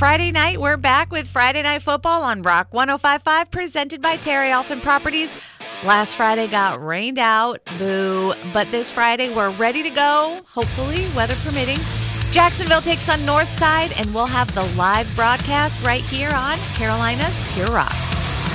Friday night, we're back with Friday Night Football on Rock 105.5, presented by Terry Elfin Properties. Last Friday got rained out, boo. But this Friday, we're ready to go, hopefully, weather permitting. Jacksonville takes on Northside, and we'll have the live broadcast right here on Carolina's Pure Rock.